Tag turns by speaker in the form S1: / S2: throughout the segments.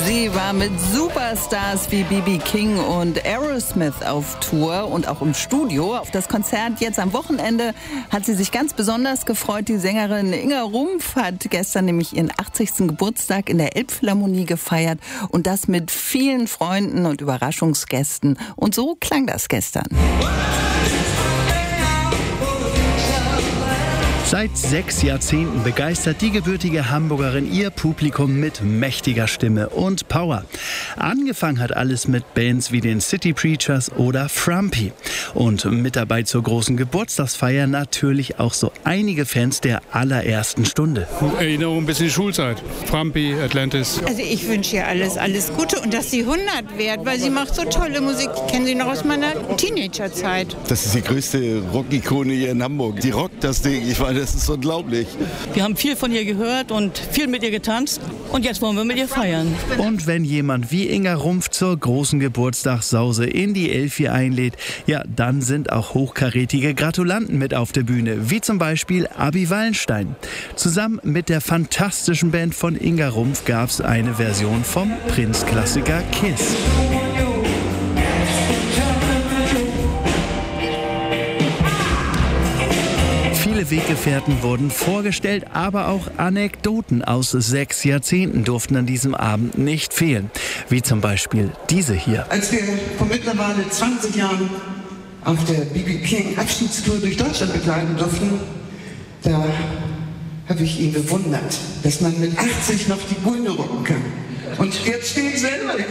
S1: Sie war mit Superstars wie B.B. King und Aerosmith auf Tour und auch im Studio. Auf das Konzert jetzt am Wochenende hat sie sich ganz besonders gefreut. Die Sängerin Inga Rumpf hat gestern nämlich ihren 80. Geburtstag in der Elbphilharmonie gefeiert und das mit vielen Freunden und Überraschungsgästen. Und so klang das gestern.
S2: Seit 6 Jahrzehnten begeistert die gebürtige Hamburgerin ihr Publikum mit mächtiger Stimme und Power. Angefangen hat alles mit Bands wie den City Preachers oder Frumpy. Und mit dabei zur großen Geburtstagsfeier natürlich auch so einige Fans der allerersten Stunde.
S3: Erinnerung bis in die Schulzeit. Frumpy, Atlantis.
S4: Also ich wünsche ihr alles Gute und dass sie 100 wird, weil sie macht so tolle Musik. Ich kenne sie noch aus meiner Teenagerzeit.
S5: Das ist die größte Rock-Ikone hier in Hamburg. Die rockt das Ding. Ich meine, das ist unglaublich.
S6: Wir haben viel von ihr gehört und viel mit ihr getanzt und jetzt wollen wir mit ihr feiern.
S2: Und wenn jemand wie Inga Rumpf zur großen Geburtstagssause in die Elfi einlädt, ja, dann sind auch hochkarätige Gratulanten mit auf der Bühne, wie zum Beispiel Abi Wallenstein. Zusammen mit der fantastischen Band von Inga Rumpf gab es eine Version vom Prince-Klassiker Kiss. Viele Weggefährten wurden vorgestellt, aber auch Anekdoten aus 6 Jahrzehnten durften an diesem Abend nicht fehlen. Wie zum Beispiel diese hier.
S7: Als wir vor mittlerweile 20 Jahren auf der B.B. King Abschiedstour durch Deutschland begleiten durften, da habe ich ihn bewundert, dass man mit 80 noch die Bühne rocken kann. Und jetzt steht selber hier.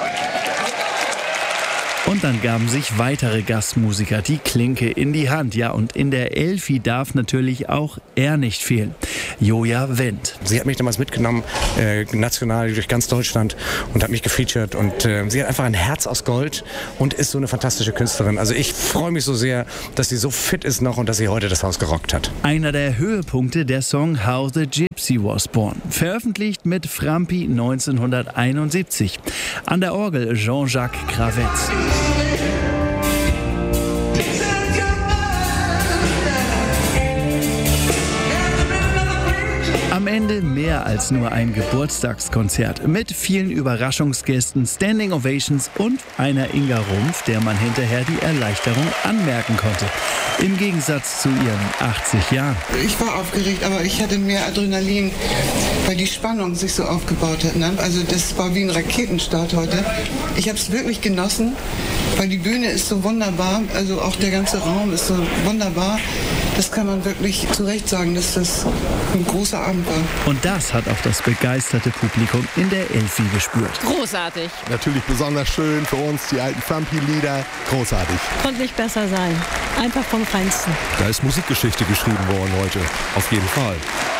S2: Und dann gaben sich weitere Gastmusiker die Klinke in die Hand. Ja, und in der Elfi darf natürlich auch er nicht fehlen. Joja Wendt.
S8: Sie hat mich damals mitgenommen, national durch ganz Deutschland und hat mich gefeatured. Und sie hat einfach ein Herz aus Gold und ist so eine fantastische Künstlerin. Also ich freue mich so sehr, dass sie so fit ist noch und dass sie heute das Haus gerockt hat.
S2: Einer der Höhepunkte, der Song How the Gypsy Was Born. Veröffentlicht mit Frumpy 1971. An der Orgel Jean-Jacques Kravetz. Am Ende mehr als nur ein Geburtstagskonzert mit vielen Überraschungsgästen, Standing Ovations und einer Inga Rumpf, der man hinterher die Erleichterung anmerken konnte. Im Gegensatz zu ihren 80 Jahren.
S7: Ich war aufgeregt, aber ich hatte mehr Adrenalin, weil die Spannung sich so aufgebaut hat. Ne? Also das war wie ein Raketenstart heute. Ich habe es wirklich genossen, weil die Bühne ist so wunderbar, also auch der ganze Raum ist so wunderbar. Das kann man wirklich zu Recht sagen, dass das ein großer Abend war.
S2: Und das hat auch das begeisterte Publikum in der Elfi gespürt.
S9: Großartig.
S5: Natürlich besonders schön für uns, die alten Frumpy-Lieder. Großartig.
S9: Konnte nicht besser sein. Einfach vom Feinsten.
S10: Da ist Musikgeschichte geschrieben worden heute. Auf jeden Fall.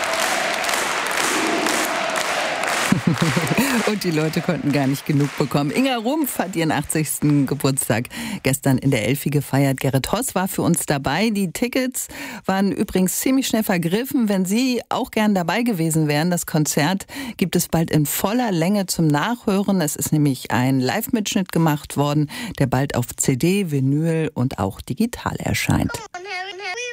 S1: Und die Leute konnten gar nicht genug bekommen. Inga Rumpf hat ihren 80. Geburtstag gestern in der Elfi gefeiert. Gerrit Hoss war für uns dabei. Die Tickets waren übrigens ziemlich schnell vergriffen. Wenn Sie auch gern dabei gewesen wären, das Konzert gibt es bald in voller Länge zum Nachhören. Es ist nämlich ein Live-Mitschnitt gemacht worden, der bald auf CD, Vinyl und auch digital erscheint.
S11: Come on, Harry.